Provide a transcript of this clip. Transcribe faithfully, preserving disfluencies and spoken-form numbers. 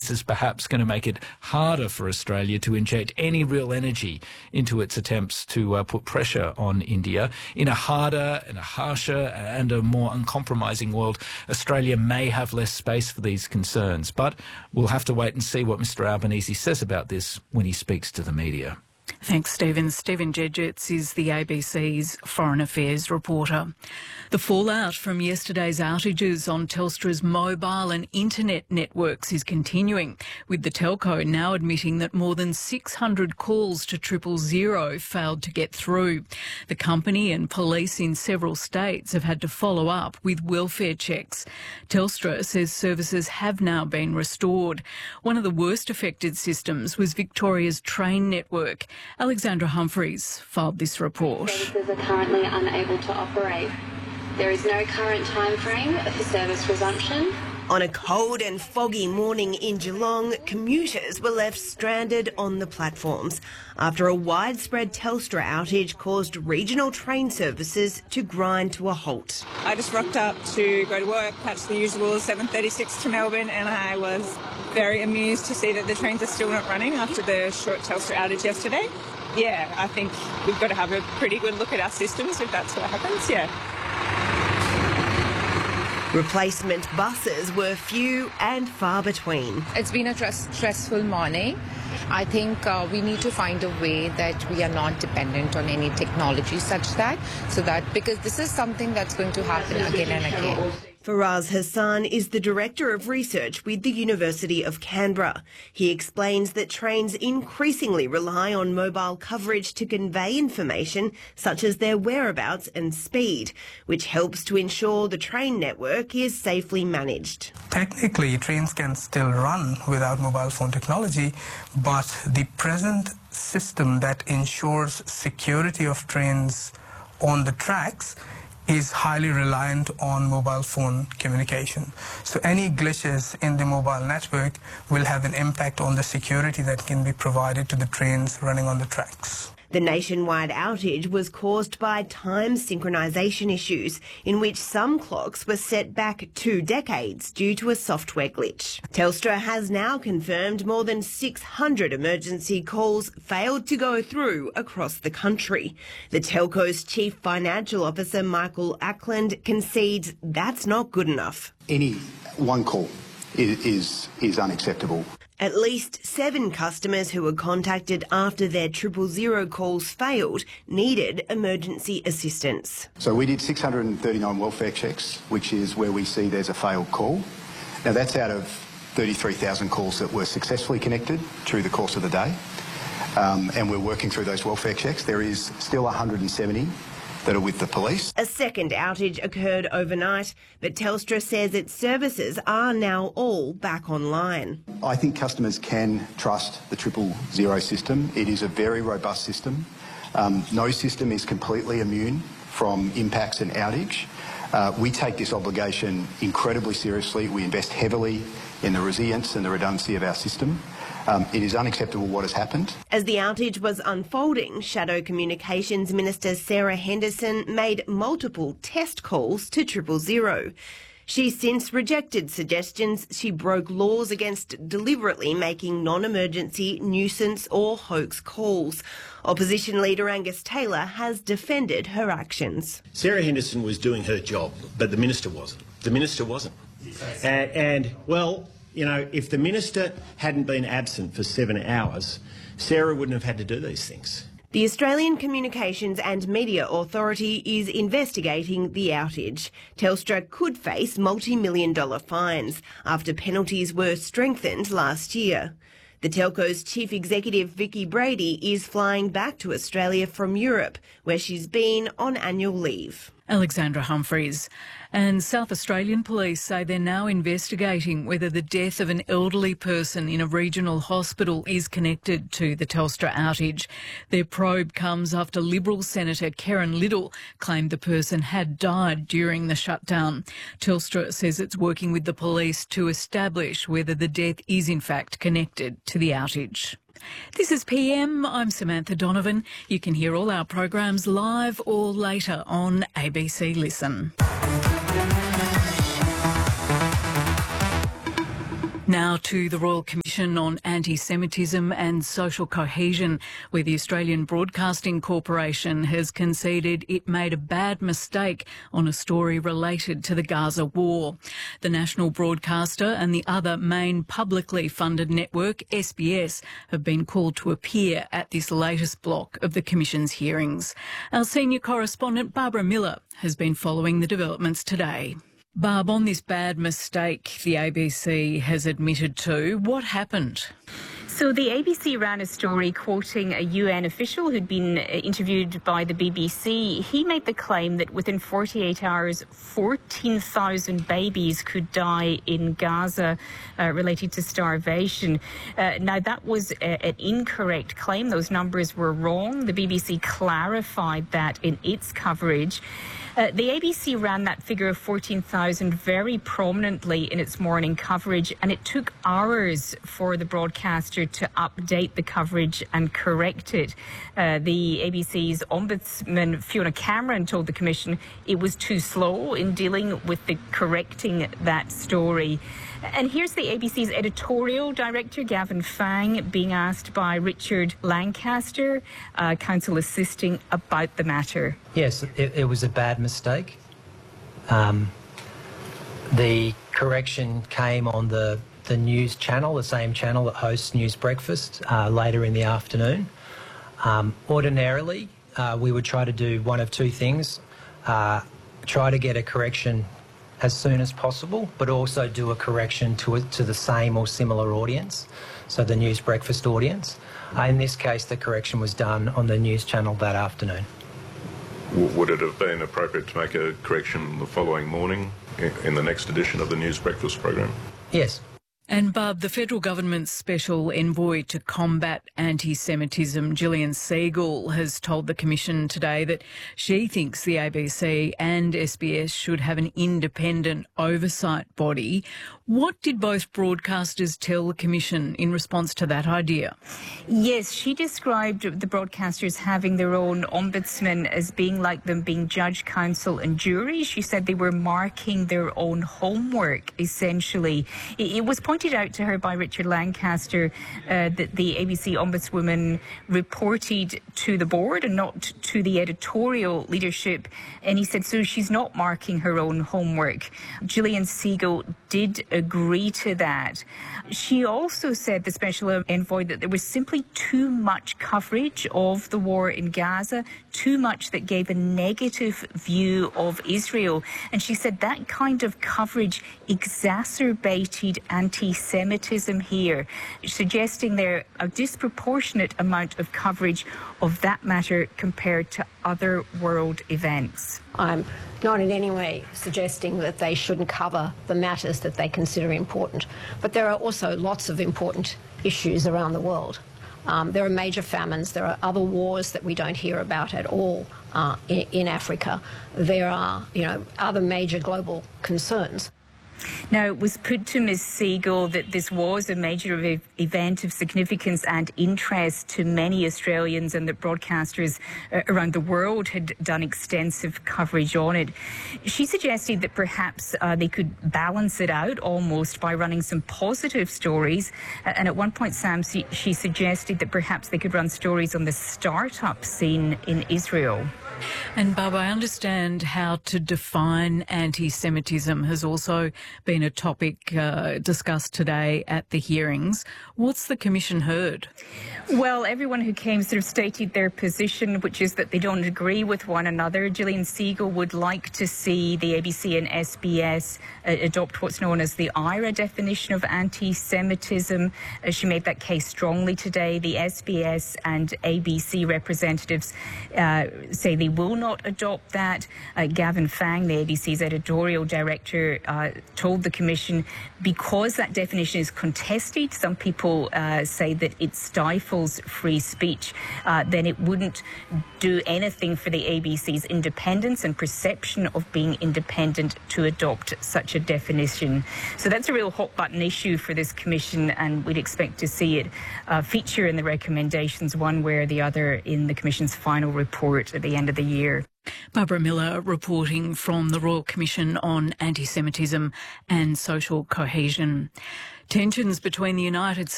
this is perhaps going to make it harder for Australia to inject any real energy into its attempts to uh, put pressure on India. In a harder and a harsher and a more uncompromising world, Australia may have less space for these concerns. But we'll have to wait and see what Mr Albanese says about this when he speaks to the media. Thanks, Stephen. Stephen Jedgetts is the A B C's Foreign Affairs reporter. The fallout from yesterday's outages on Telstra's mobile and internet networks is continuing, with the telco now admitting that more than six hundred calls to triple zero failed to get through. The company and police in several states have had to follow up with welfare checks. Telstra says services have now been restored. One of the worst affected systems was Victoria's train network. Alexandra Humphreys filed this report. Services are currently unable to operate. There is no current time frame for service resumption. On a cold and foggy morning in Geelong, commuters were left stranded on the platforms after a widespread Telstra outage caused regional train services to grind to a halt. I just rocked up to go to work, catch the usual seven thirty-six to Melbourne, and I was very amused to see that the trains are still not running after the short Telstra outage yesterday. Yeah, I think we've got to have a pretty good look at our systems if that's what happens, yeah. Replacement buses were few and far between. It's been a stress- stressful morning. I think uh, we need to find a way that we are not dependent on any technology such that, so that, because this is something that's going to happen again and again. Faraz Hassan is the Director of Research with the University of Canberra. He explains that trains increasingly rely on mobile coverage to convey information such as their whereabouts and speed, which helps to ensure the train network is safely managed. Technically, trains can still run without mobile phone technology, but the present system that ensures security of trains on the tracks is highly reliant on mobile phone communication. So any glitches in the mobile network will have an impact on the security that can be provided to the trains running on the tracks. The nationwide outage was caused by time synchronisation issues, in which some clocks were set back two decades due to a software glitch. Telstra has now confirmed more than six hundred emergency calls failed to go through across the country. The telco's chief financial officer, Michael Ackland, concedes that's not good enough. Any one call is, is, is unacceptable. At least seven customers who were contacted after their triple zero calls failed needed emergency assistance. So we did six hundred thirty-nine welfare checks, which is where we see there's a failed call. Now that's out of thirty-three thousand calls that were successfully connected through the course of the day. Um, and we're working through those welfare checks. There is still one hundred seventy that are with the police. A second outage occurred overnight, but Telstra says its services are now all back online. I think customers can trust the triple zero system. It is a very robust system. Um, no system is completely immune from impacts and outage. Uh, we take this obligation incredibly seriously. We invest heavily in the resilience and the redundancy of our system. Um, it is unacceptable what has happened. As the outage was unfolding, Shadow Communications Minister Sarah Henderson made multiple test calls to triple zero. She's since rejected suggestions she broke laws against deliberately making non-emergency, nuisance or hoax calls. Opposition leader Angus Taylor has defended her actions. Sarah Henderson was doing her job, but the minister wasn't. The minister wasn't. And, and well, you know, if the minister hadn't been absent for seven hours, Sarah wouldn't have had to do these things. The Australian Communications and Media Authority is investigating the outage. Telstra could face multi-million dollar fines after penalties were strengthened last year. The telco's chief executive, Vicki Brady, is flying back to Australia from Europe, where she's been on annual leave. Alexandra Humphreys. And South Australian police say they're now investigating whether the death of an elderly person in a regional hospital is connected to the Telstra outage. Their probe comes after Liberal Senator Karen Liddle claimed the person had died during the shutdown. Telstra says it's working with the police to establish whether the death is in fact connected to the outage. This is P M. I'm Samantha Donovan. You can hear all our programs live or later on A B C Listen. Now to the Royal Commission on Anti-Semitism and Social Cohesion, where the Australian Broadcasting Corporation has conceded it made a bad mistake on a story related to the Gaza war. The national broadcaster and the other main publicly funded network, S B S, have been called to appear at this latest block of the Commission's hearings. Our senior correspondent, Barbara Miller, has been following the developments today. Barb, on this bad mistake the A B C has admitted to, what happened? So the A B C ran a story quoting a U N official who'd been interviewed by the B B C. He made the claim that within forty-eight hours, fourteen thousand babies could die in Gaza uh, related to starvation. Uh, now, that was a, an incorrect claim. Those numbers were wrong. The B B C clarified that in its coverage. Uh, the A B C ran that figure of fourteen thousand very prominently in its morning coverage, and it took hours for the broadcaster to update the coverage and correct it. Uh, the A B C's ombudsman, Fiona Cameron, told the Commission it was too slow in dealing with the correcting that story. And here's the A B C's editorial director, Gavin Fang, being asked by Richard Lancaster, uh, counsel assisting, about the matter. Yes, it, it was a bad mistake. Um, the correction came on the, the news channel, the same channel that hosts News Breakfast, uh, later in the afternoon. Um, ordinarily, uh, we would try to do one of two things. Uh, try to get a correction as soon as possible, but also do a correction to a, to the same or similar audience, so the News Breakfast audience. Uh, in this case, the correction was done on the news channel that afternoon. Would it have been appropriate to make a correction the following morning in, in the next edition of the News Breakfast program? Yes. And Barb, the federal government's special envoy to combat anti-Semitism, Gillian Segal, has told the Commission today that she thinks the A B C and S B S should have an independent oversight body. What did both broadcasters tell the Commission in response to that idea? Yes, she described the broadcasters having their own ombudsman as being like them being judge, counsel and jury. She said they were marking their own homework, essentially. It was pointed out to her by Richard Lancaster uh, that the A B C ombudswoman reported to the board and not to the editorial leadership. And he said, so she's not marking her own homework. Gillian Segal did agree to that. She also said, the special envoy, that there was simply too much coverage of the war in Gaza, too much that gave a negative view of Israel. And she said that kind of coverage exacerbated anti-Semitism here, suggesting there a disproportionate amount of coverage of that matter compared to other world events. I'm not in any way suggesting that they shouldn't cover the matters that they consider important, but there are also lots of important issues around the world. Um, there are major famines, there are other wars that we don't hear about at all uh, in, in Africa. There are, you know, other major global concerns. Now, it was put to Miz Segal that this was a major e- event of significance and interest to many Australians, and that broadcasters uh, around the world had done extensive coverage on it. She suggested that perhaps uh, they could balance it out almost by running some positive stories. Uh, and at one point, Sam, she, she suggested that perhaps they could run stories on the start-up scene in Israel. And Barb, I understand how to define anti-Semitism has also been a topic uh, discussed today at the hearings. What's the Commission heard? Well, everyone who came sort of stated their position, which is that they don't agree with one another. Gillian Segal would like to see the A B C and S B S uh, adopt what's known as the I R A definition of anti-Semitism. Uh, she made that case strongly today. The S B S and A B C representatives uh, say they will not adopt that. Uh, Gavin Fang, the A B C's editorial director, uh, told the Commission because that definition is contested, some people uh, say that it stifles free speech, uh, then it wouldn't do anything for the A B C's independence and perception of being independent to adopt such a definition. So that's a real hot button issue for this Commission, and we'd expect to see it uh, feature in the recommendations one way or the other in the Commission's final report at the end of the year. Barbara Miller reporting from the Royal Commission on Anti-Semitism and Social Cohesion. Tensions between the United States